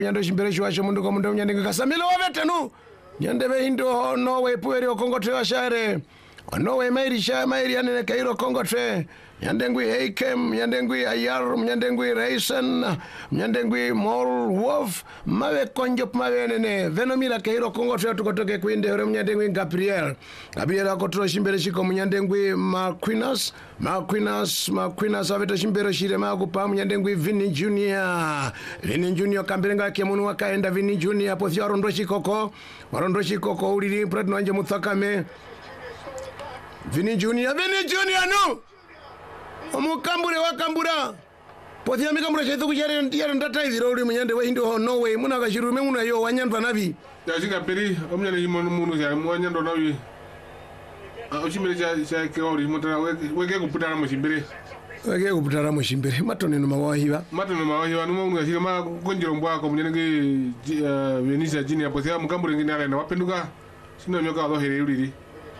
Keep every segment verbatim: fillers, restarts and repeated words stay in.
nyando shimbere shwasho mundu ko mundu nyande kasamilo wavetenu nyande be indo no we pueri okongotre washare no we mairi sha mairi anene kairo kongotre nyande ngui heikem nyande ngui ayar nyande ngui reisen nyande ngui mol wolf mawe konjop mawe nene venomila kairo kongotre tukotoke kuinde ore nyande ngui Gabriel Gabriel akotro shimbere shiko nyande ngui Marquinas Marquinas Marquinas aveto shimbere shire makupa nyande ngui Vini Junior Vini Junior kamberenga kemunu wakaenda Vini Junior pothia rondoshi koko rondoshi koko uliri pradno anje muthakame Vini Junior Vini Junior no omukambure wakambura pothia mikambura chethu kuchare ndiyaro ndata iziro uri munyande we indo no way muna kashirume muna yo wanyandwa nabi yasinga peri omnyane yimonu munu ya mwanyando nabi ochimere cha cha keori mutara weke kuputana mushimbere weke kuputana mushimbere matoneno mawahiba matoneno mawahiba numu munu yashika ma konjero mbwako munyane Venisa jini pothia mukambure ngine ala na wapenduka sino nyoka wadohere uliri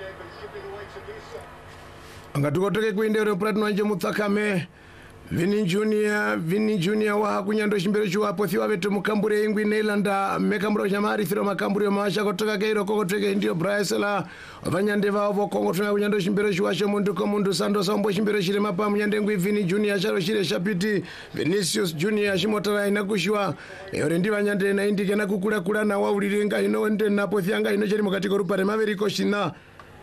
angatukotoke kuinde ore pratno anje muthakame Vini Junior Vini Junior wa kunyando shimbere chwa pothi waveto mukambure ingwi Nelanda mekamburo chamari thiro makambure masha kotoka keiro kokoteke ndio Braisela vanyande vavo kongotoka kunyando shimbere chwa sho mundu ko mundu sando sombo shimbere shire mapa munyande ngwi Vini Junior charo shire shapiti Vinicius Junior shimotara inakushwa ore ndi vanyande na indike na kukula kula na wauliringa ino ende na pothi anga ino cheri mukati korupare maveriko shina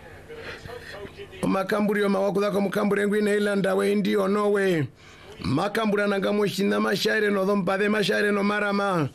makamburi yo mawakuda ko mukambure ngwi Nelanda we ndio no we makambura nanga mushina mashaire no dompade mashaire no marama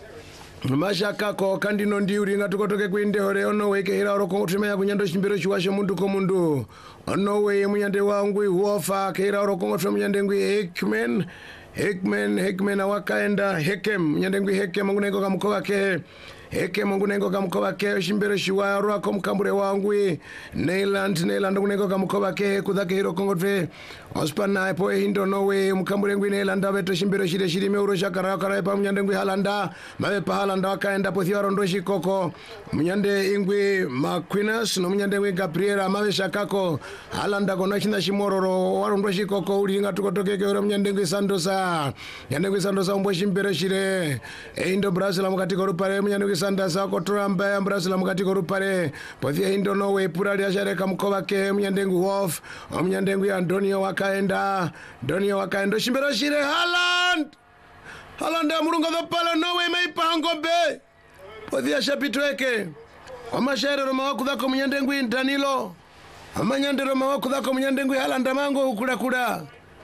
mashaka ko kandi no ndi uringa tukotoke kuinde hore ono weke hira ro ko tumenya kunyando shimbiro chiwasho mundu ko mundu ono we munyande wangu wofa kehira ro ko tumenya ngwi Hickman Hickman Hickman wakaenda Hekem nyande ngwi Hekem ngunengo kamkoba ke Heke mungu nengo kamukoba ke shimbere shiwa roa komkambure wangu Neyland Neyland ngunengo kamukoba ke kudake hiro kongotre ospana epo hindo nowe mkambure ngwi Neyland aveto shimbere shire shire meuro shakara kara epa mnyande ngwi Halanda mawe pa Halanda wakaenda pothia rondoshi koko mnyande ingwi Marquinas no mnyande ngwi Gabriela mawe shakako Halanda kono china shimororo warondoshi koko ulinga tukotoke ke ora mnyande ngwi Sandosa mnyande ngwi Sandosa umbo shimbere shire hindo Brazil mukati korupare mnyande sanda sako turamba ya Brazil mukati korupare pothia hindo nowe purali ashareka mkoba ke mnyandengu Wolf mnyandengu Antonio wakaenda Antonio wakaenda shimbero shire Haaland Haaland amurunga dhopala nowe maipango be pothia shapitweke amashaire roma wakudhako mnyandengu Danilo amanyande roma wakudhako mnyandengu Haaland mango ukula kula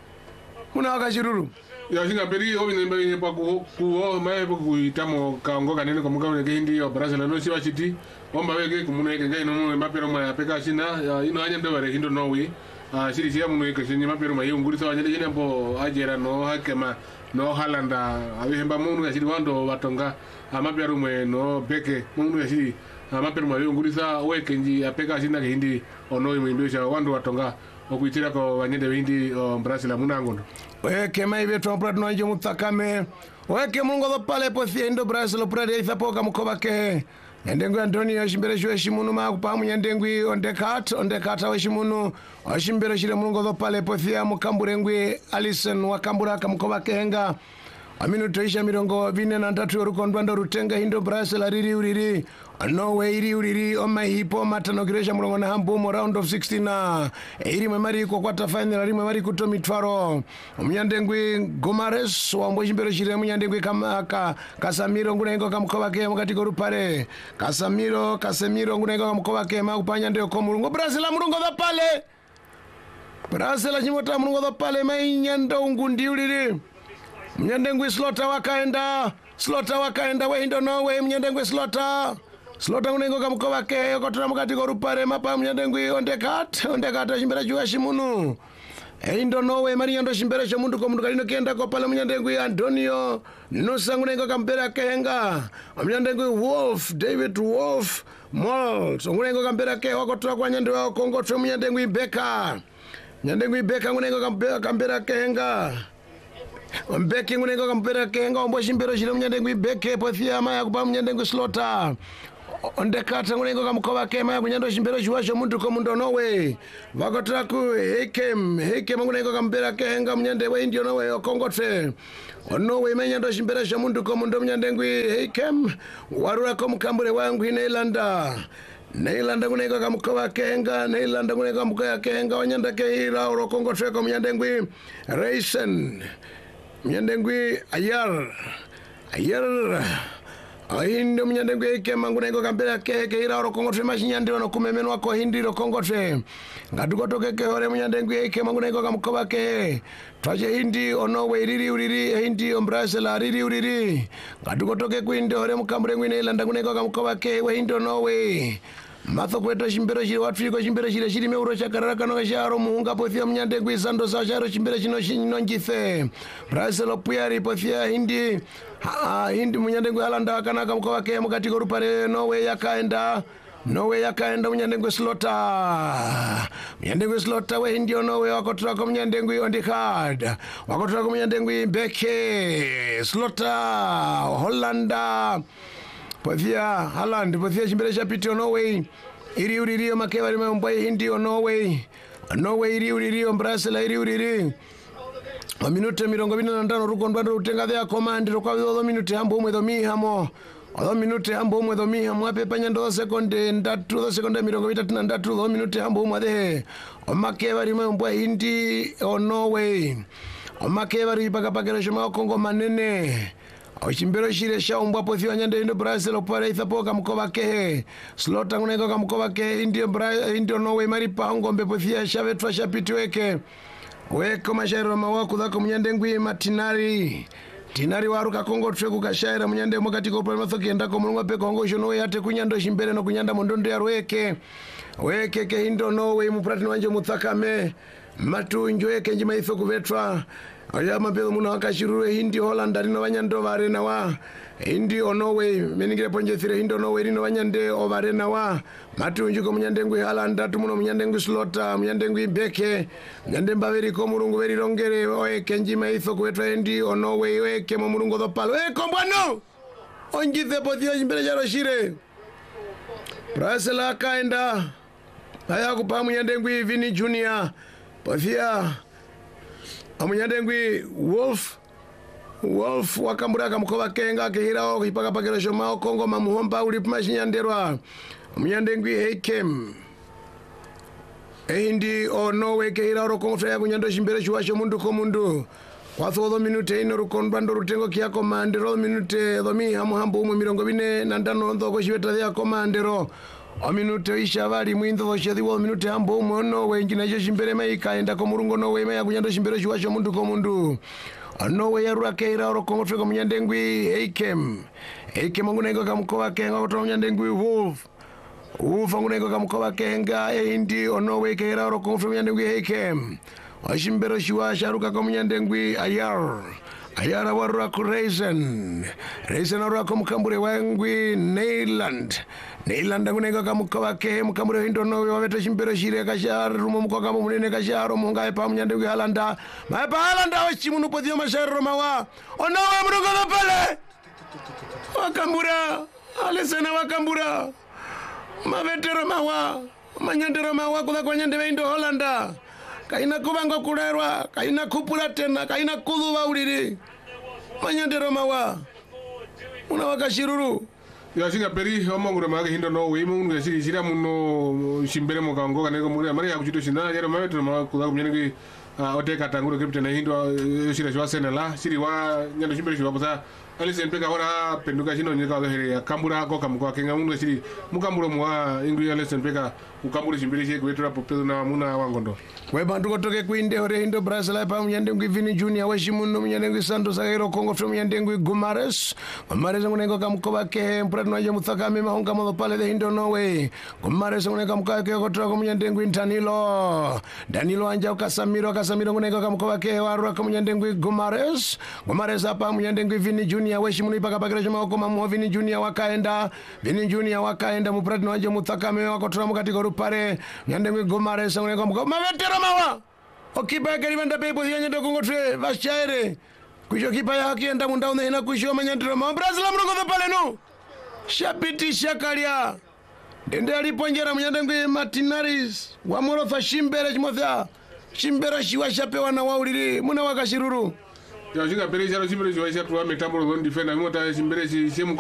muna wakashiruru yasinga peri obine mbene pa ku ku mae pa ku itamo kaongo kanene ko mugabone ke ndi yo Brazil no siwa chiti omba weke kumuneke ngai no mo mapero ma peka sina ino anya ndore hindo nowi ah siri sia muno ke sinya mapero ma yunguri so anya jene mbo ajera no hakema no Halanda abihemba munu ya siri wando watonga mapero mwe no beke munu ya siri mapero ma yunguri sa weke nji apeka sina ke hindi ono imwe sha wando watonga okuitira ko wanyende windi Brazil munangono weke maive tomprat no anje muthakame weke mungo do pale pothia indo Brazil prade ithapoka mukoba ke ndengu Antonio shimbere shwe shimunu ma kupamu nyandengwi ondekat ondekata we shimunu oshimbere shire mungo do pale pothia mukambure ngwi Alison wakambura kamukoba kenga aminu toisha mirongo vine na tatu yoruko ndwanda rutenga hindo Brazil ariri uriri no way iri uriri oma hipo matano kiresha mulongo na hambumo round of sixteen na iri memari ko quarter final iri memari kuto mitwaro omnyandengwi Gomares wambo shimbere shire omnyandengwi kama ka Casemiro ngunengo kamkoba ke mukati ko rupare Casemiro Casemiro ngunengo kamkoba ke makupanya ndio ko mulungo Brazil mulungo da pale Brazil chimota mulungo da pale mai nyando ngundi uriri mnyandengwi Slota wakaenda Slota wakaenda we indo no we mnyandengwi Slota Slota ngunengo kamkoba ke kotora mukati ko rupare mapa mnyandengwi ondekat ondekat shimbere jua shimunu indo no we mari ndo shimbere sho mundu ko mundu kalino kenda ko pala mnyandengwi Antonio nusa ngunengo kampera kenga mnyandengwi Wolf David Wolf Mall ngunengo kampera ke wakotora kwa nyande wa Kongo tro mnyandengwi Beka mnyandengwi Beka ngunengo kampera kampera kenga Mbeki ngunengo kampera kenga ombo shimbero shile mnyandengwi Beke pothia ama ya kupa mnyandengwi Slota ondekata ngulengo kamukova kema kunyando chimbero chiwasho muntu komundo nowe vakotraku hekem hekem ngulengo kambera kenga munyande we indio nowe okongotre onowe menyando chimbero cha muntu komundo munyande ngwi hekem warura komukambure wangu inelanda Neilanda ngulengo kamukova kenga neilanda ngulengo kamukova kenga wanyanda keira orokongotre ko munyande ngwi Reisen munyande ngwi ayar ayar Ahindo mnyande ngweke mangunengo kambela keke ira orokongotre mashinyande ono kumemenwa ko hindiro kongotre ngaduko keke hore mnyande ngweke mangunengo kamukova ke twaje hindi ono we riri uriri hindi ombrasela riri uriri ngaduko toke kwinde hore mukambure ngwine landa ngunengo kamukova ke we hindi ono we matho kweto chimbero chiri watfiko chimbero chiri chiri meuro chakarara kano kasharo muhunga pothia mnyande ngwisando sa charo chimbero chino chino njife braselo puyari pothia hindi ha hindi munyande ngwalanda kana kamukova ke mukati korupare nowe yakaenda nowe yakaenda munyande ngwislota munyande ngwislota we hindi nowe wakotra ko munyande ngwi ondikad wakotra ko munyande ngwi beke slota Hollanda Pothia Holland pothia chimbere cha piti Norway iri uriri makewa ri mbwa hindi Norway Norway iri uriri Brazil iri uriri a minute mirongo ine na tano rukondwa rutenga ya command rukwa do minute hambo umwe do mihamo do minute hambo umwe do mihamo ape panya ndo sekonde ndatu do sekonde mirongo itatu na ndatu do minute hambo umwe de makewa ri mbwa hindi o Norway makewa ri pakapakera shoma Kongo manene Ochimbero shire shaumbwa pothia nyande indo Brazil opare ithapoka mukova kehe slota nguneko kamukova ke indio Brazil indio Norway mari pangombe pothia shavetwa shapiti weke weko mashairo mawaku dhako mnyande ngwi matinari tinari waruka Kongo treku kashaira mnyande mokati ko opare mathoki endako mulunga pe Kongo shono yate kunyando shimbere no kunyanda mondondo ya weke weke ke indo Norway mupratini wanje muthakame matunjo weke njima itho kuvetwa Aya mapelo muna wakashirure hindi Holland rino wanyando varena wa hindi Norway meningire ponje thire hindi Norway rino wanyande ovarena wa matunju ko munyande ngwi Holland tumuno munyande ngwi slota munyande ngwi beke munyande mbaveri ko murungu veri rongere oe kenji maitho kuetwa hindi Norway weke mo murungu dopalo e kombano onjithe pothia chimbere charo shire Brazil akaenda aya kupa munyande ngwi Vini Junior pothia Amunyande ngwi Wolf Wolf wakambura kamukova kenga kehira o ipaka pakero shoma Kongo mamuhomba uli mashinyanderwa Amunyande ngwi Hekem Ehindi o Norway kehira ro Kongo ya kunyando shimbere chwasho mundu ko mundu kwatho do minute ino rukondwa ndo rutengo kya komandero minute do mi hamuhambo umwe mirongo bine na ndano ndo ko shibeta ya komandero o minute ishavari mwindo do shedi wo minute hambo umwe Norway ngina je shimbere mai kaenda ko murungo Norway mai kunyando shimbere chwasho mundu ko mundu Norway yarura keira ro Kongo ko munyande ngwi Hekem Hekem ngunengo kamukova kenga ko munyande ngwi Wolf Wolf ngunengo kamukova kenga ehindi o Norway keira ro Kongo munyande ngwi Hekem Washimbero shiwa sharuka ko munyande ngwi Ayar Ayara warura ku Reisen Reisen warura ko mukambure wangwi Neiland Neiland ngunengo kamukova ke mukambure hindo Norway waveto shimbero shire kashar rumo mukoka munene kasharo munga epa munyande ngwi Halanda ma epa Halanda wachimuno podio masharo mawa onawe mrugo pale wakambura alesena wakambura mavetero mawa manyandero mawa kuda kwa nyande veindo Holanda kaina kubango kurerwa kaina kupula tena kaina kudhuwa uliri manyandero mawa unawakashiruru ya singa peri omongure mage hindo Norway mungu ya siri sira muno shimbere mo kango kaneko muri mari ya kuchito shina yero mavetero mawa kuda kumyengi oteka tanguro kiptena hindo sira shwa senela siri wa nyando shimbere shwa posa alisen peka hora penduka shino nyeka ya kambura ko kamko kenga mungu siri mukamburo mwa ingri alisen peka ukambura shimbere shi kwetura popedo na muna wangondo we bantu kotoke kuinde hore hindo Brazil pa munyande ngwi Vini Junior we shimuno munyande ngwi Santos Agero Kongo from munyande ngwi Gumares Gumares ngunengo kamkoba ke mpratno aje muthakame mahonga mo pale de hindo Norway Gumares ngunengo kamkoba ke kotra ko munyande ngwi Danilo Danilo anja Kasamiro Kasamiro ngunengo kamkoba ke warura ko munyande ngwi Gumares Gumares apa munyande ngwi Vini Junior we shimuno ipaka pakira chama ko mamu Vini Junior wakaenda Vini Junior wakaenda mpratno aje muthakame wakotra mukati ko rupare munyande ngwi Gumares ngunengo kamkoba mavetero mawa okipa kalibanda pepo yanyendo kongotre vashaire kusho kipa ya kienda mundao na ina kusho manyandiro ma Brazil mrongo pale no shapitisha kalya ndende aliponjera munyandengwe Martinaris wa morofa shimbere chimotha shimbere shiwa shapewa na waulili muna wakashiruru ya shinga pere charo shimbere shiwa shatu wa mitambo ndo defender mota shimbere shi